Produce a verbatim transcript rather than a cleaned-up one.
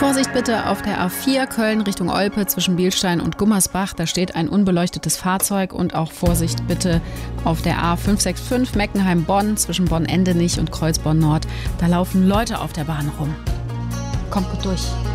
Vorsicht bitte auf der A vier Köln Richtung Olpe zwischen Bielstein und Gummersbach. Da steht ein unbeleuctetes Fahrzeug. Und auch Vorsicht bitte auf der A fünf sechs fünf Meckenheim-Bonn zwischen Bonn-Endenich und Kreuzborn-Nord. Da laufen Leute auf der Bahn rum. Kommt gut durch.